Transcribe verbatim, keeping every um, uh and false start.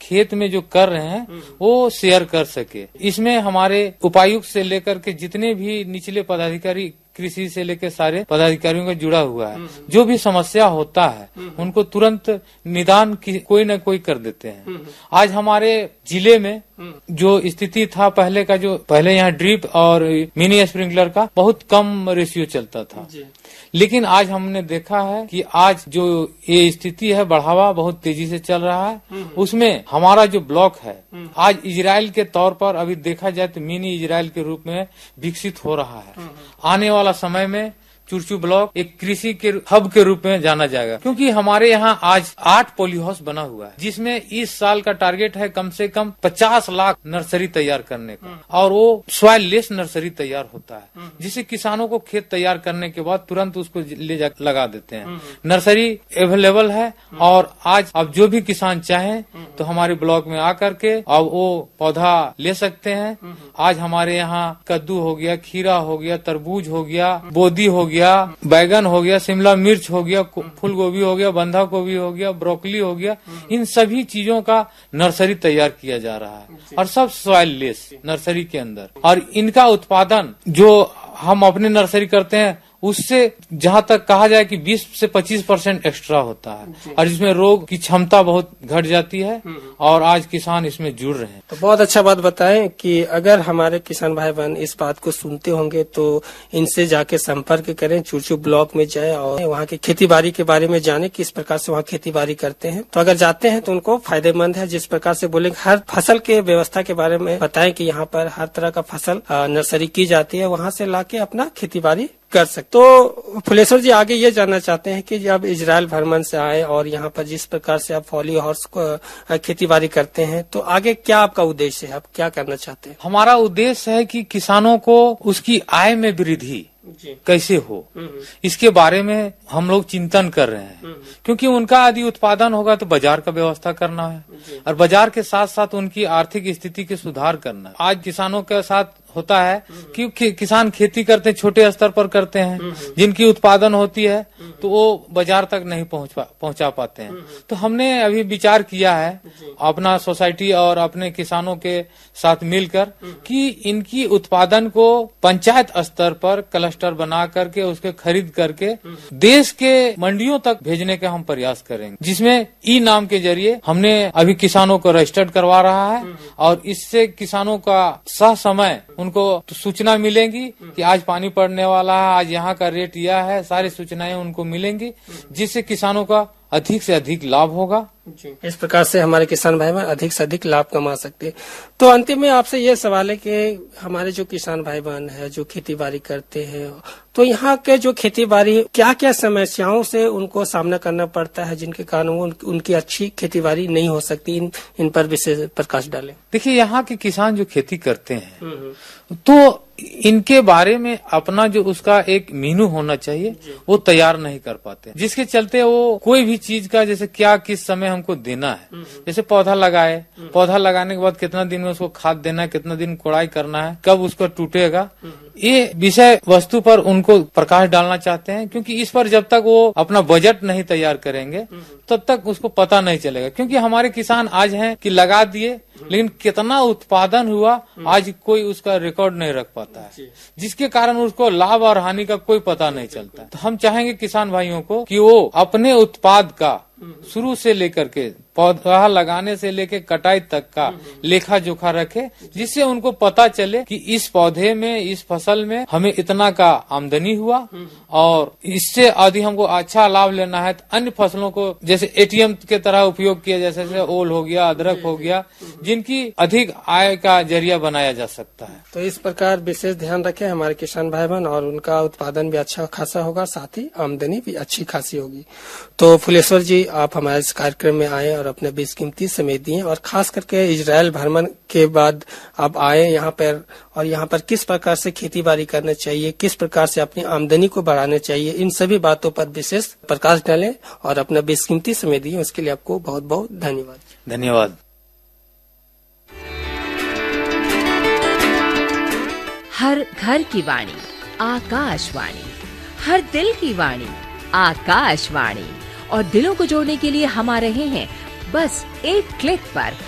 खेत में जो कर रहे हैं वो शेयर कर सके। इसमें हमारे उपायुक्त से लेकर के जितने भी निचले पदाधिकारी, कृषि से लेकर सारे पदाधिकारियों का जुड़ा हुआ है, जो भी समस्या होता है उनको तुरंत निदान की कोई न कोई कर देते हैं। आज हमारे जिले में जो स्थिति था पहले का, जो पहले यहाँ ड्रिप और मिनी स्प्रिंकलर का बहुत कम रेशियो चलता था, लेकिन आज हमने देखा है कि आज जो ये स्थिति है बढ़ावा बहुत तेजी से चल रहा है। उसमें हमारा जो ब्लॉक है आज इजराइल के तौर पर अभी देखा जाए तो मिनी इजराइल के रूप में विकसित हो रहा है। आने वाला समय में चुरचू ब्लॉक एक कृषि के हब के रूप में जाना जाएगा, क्योंकि हमारे यहाँ आज आठ पोली हाउस बना हुआ है, जिसमें इस साल का टारगेट है कम से कम पचास लाख नर्सरी तैयार करने का, और वो सॉइल लेस नर्सरी तैयार होता है, जिससे किसानों को खेत तैयार करने के बाद तुरंत उसको ले जा लगा देते हैं। नर्सरी अवेलेबल है, और आज अब जो भी किसान चाहें तो हमारे ब्लॉक में आकर के अब वो पौधा ले सकते हैं। आज हमारे यहाँ कद्दू हो गया, खीरा हो गया, तरबूज हो गया, बोदी हो गया, बैगन हो गया, शिमला मिर्च हो गया, फूल गोभी हो गया, बंधा गोभी हो गया, ब्रोकली हो गया, इन सभी चीजों का नर्सरी तैयार किया जा रहा है, और सब सॉइल लेस नर्सरी के अंदर। और इनका उत्पादन जो हम अपने नर्सरी करते हैं उससे जहाँ तक कहा जाए कि बीस से पच्चीस परसेंट एक्स्ट्रा होता है, और इसमें रोग की क्षमता बहुत घट जाती है, और आज किसान इसमें जुड़ रहे हैं। तो बहुत अच्छा बात बताएं कि अगर हमारे किसान भाई बहन इस बात को सुनते होंगे तो इनसे जाके संपर्क करें, चुरचू ब्लॉक में जाएं और वहाँ की खेती बाड़ी के बारे में जाने किस प्रकार से वहाँ खेती बाड़ी करते हैं। तो अगर जाते हैं तो उनको फायदेमंद है। जिस प्रकार से बोले हर फसल के व्यवस्था के बारे में बताएं कि यहाँ पर हर तरह का फसल नर्सरी की जाती है, वहाँ से लाके अपना खेती बाड़ी कर सकते। तो फुलेश्वर जी आगे ये जानना चाहते हैं कि जब इजराइल भ्रमण से आए और यहाँ पर जिस प्रकार से आप पॉली हाउस को खेती बाड़ी करते हैं, तो आगे क्या आपका उद्देश्य है, आप क्या करना चाहते हैं? हमारा उद्देश्य है कि किसानों को उसकी आय में वृद्धि कैसे हो, इसके बारे में हम लोग चिंतन कर रहे हैं, क्योंकि उनका यदि उत्पादन होगा तो बाजार का व्यवस्था करना है, और बाजार के साथ साथ उनकी आर्थिक स्थिति के सुधार करना है। आज किसानों के साथ होता है कि किसान खेती करते छोटे स्तर पर करते हैं, जिनकी उत्पादन होती है तो वो बाजार तक नहीं पहुंच पा, पहुंचा पाते हैं। तो हमने अभी विचार किया है अपना सोसाइटी और अपने किसानों के साथ मिलकर कि इनकी उत्पादन को पंचायत स्तर पर क्लस्टर बना करके उसके खरीद करके देश के मंडियों तक भेजने का हम प्रयास करेंगे, जिसमें ई नाम के जरिए हमने अभी किसानों को रजिस्टर्ड करवा रहा है, और इससे किसानों का सह समय उनको तो सूचना मिलेंगी कि आज पानी पड़ने वाला है, आज यहाँ का रेट यह है, सारी सूचनाएं उनको मिलेंगी, जिससे किसानों का अधिक से अधिक लाभ होगा। इस प्रकार से हमारे किसान भाई बहन अधिक से अधिक लाभ कमा सकते हैं। तो अंतिम में आपसे ये सवाल है कि हमारे जो किसान भाई बहन है जो खेती बाड़ी करते हैं, तो यहाँ के जो खेती बाड़ी क्या क्या समस्याओं से उनको सामना करना पड़ता है, जिनके कारण उन, उनकी अच्छी खेती बाड़ी नहीं हो सकती, इन इन पर विशेष प्रकाश डालें। देखिए, यहाँ के किसान जो खेती करते हैं तो इनके बारे में अपना जो उसका एक मीनू होना चाहिए वो तैयार नहीं कर पाते, जिसके चलते वो कोई भी चीज का जैसे क्या किस समय हमको देना है, जैसे पौधा लगाए, पौधा लगाने के बाद कितना दिन में उसको खाद देना है, कितना दिन कोड़ाई करना है, कब उसको टूटेगा, ये विषय वस्तु पर उनको प्रकाश डालना चाहते हैं, क्योंकि इस पर जब तक वो अपना बजट नहीं तैयार करेंगे तब तक उसको पता नहीं चलेगा। क्योंकि हमारे किसान आज हैं कि लगा दिए, लेकिन कितना उत्पादन हुआ आज कोई उसका रिकॉर्ड नहीं रख पाता है, जिसके कारण उसको लाभ और हानि का कोई पता नहीं चलता। तो हम चाहेंगे किसान भाइयों को कि वो अपने उत्पाद का शुरू से लेकर के पौधा लगाने से लेकर कटाई तक का लेखा जोखा रखे, जिससे उनको पता चले कि इस पौधे में, इस फसल में हमें इतना का आमदनी हुआ, और इससे यदि हमको अच्छा लाभ लेना है तो अन्य फसलों को जैसे एटीएम के तरह उपयोग किया, जैसे जैसे ओल हो गया, अदरक हो गया, जिनकी अधिक आय का जरिया बनाया जा सकता है। तो इस प्रकार विशेष ध्यान रखें हमारे किसान भाई बहन, और उनका उत्पादन भी अच्छा खासा होगा, साथ ही आमदनी भी अच्छी खासी होगी। तो फुलेश्वर जी, आप हमारे इस कार्यक्रम में आए और अपने बेशकीमती समय दिए, और खास करके इजराइल भ्रमण के बाद आप आए यहाँ पर, और यहाँ पर किस प्रकार से खेती बाड़ी करना चाहिए, किस प्रकार से अपनी आमदनी को बढ़ाना चाहिए, इन सभी बातों पर विशेष प्रकाश डालें और अपना बेशकीमती समय दिए, उसके लिए आपको बहुत बहुत धन्यवाद। धन्यवाद। हर घर की वाणी आकाशवाणी, हर दिल की वाणी आकाशवाणी, और दिलों को जोड़ने के लिए हम आ रहे हैं बस एक क्लिक पर